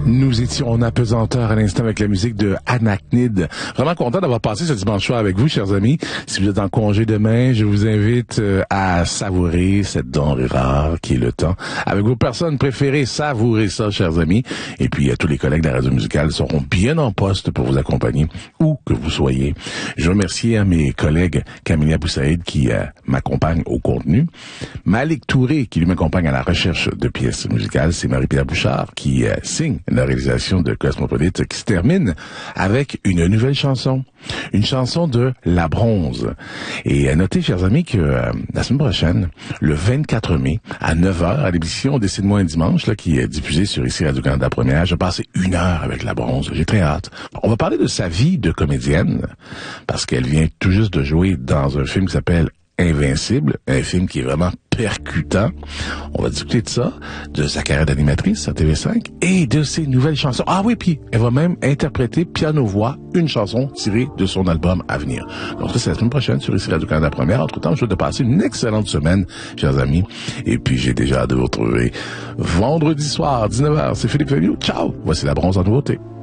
Nous étions en apesanteur à l'instant avec la musique de Anachnid. Vraiment content d'avoir passé ce dimanche soir avec vous, chers amis. Si vous êtes en congé demain, je vous invite à savourer cette denrée rare qui est le temps. Avec vos personnes préférées, savourez ça, chers amis. Et puis, tous les collègues de la radio musicale seront bien en poste pour vous accompagner, où que vous soyez. Je remercie mes collègues Camilla Boussaïd qui m'accompagne au contenu. Malik Touré qui lui m'accompagne à la recherche de pièces musicales. C'est Marie-Pierre Bouchard qui signe la réalisation de Cosmopolite qui se termine avec une nouvelle chanson. Une chanson de La Bronze. Et notez, chers amis, que la semaine prochaine, le 24 mai, à 9h, à l'émission Décide-moi un dimanche, là, qui est diffusée sur ici Radio-Canada Première, je vais passer 1 heure avec La Bronze. J'ai très hâte. On va parler de sa vie de comédienne, parce qu'elle vient tout juste de jouer dans un film qui s'appelle Invincible, un film qui est vraiment percutant. On va discuter de ça, de sa carrière d'animatrice à TV5 et de ses nouvelles chansons. Ah oui, puis elle va même interpréter piano-voix une chanson tirée de son album à venir. Donc ça, c'est la semaine prochaine sur ici Radio-Canada Première. Entre-temps, je vous souhaite de passer une excellente semaine, chers amis. Et puis, j'ai déjà hâte de vous retrouver vendredi soir, 19h. C'est Philippe Feliu. Ciao! Voici La Bronze en nouveauté.